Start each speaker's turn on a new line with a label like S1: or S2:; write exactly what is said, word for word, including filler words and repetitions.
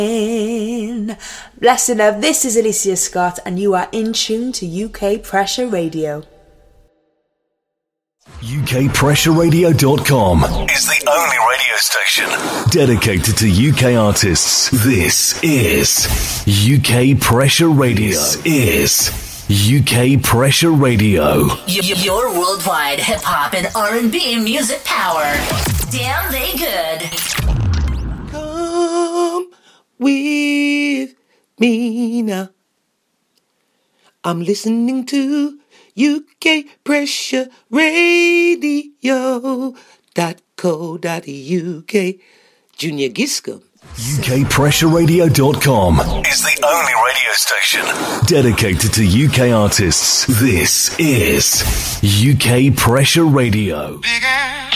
S1: Blessed love, this is Alicia Scott and you are in tune to U K Pressure Radio.
S2: U K Pressure Radio dot com is the only radio station dedicated to U K artists. This is U K Pressure Radio. This is U K Pressure Radio.
S3: Your worldwide hip-hop and R and B music power. Damn, they good.
S4: Come with me now. I'm listening to U K Pressure Radio dot co dot U K. Junior Giscombe.
S2: U K Pressure Radio dot com is the only radio station dedicated to U K artists. This is U K Pressure Radio.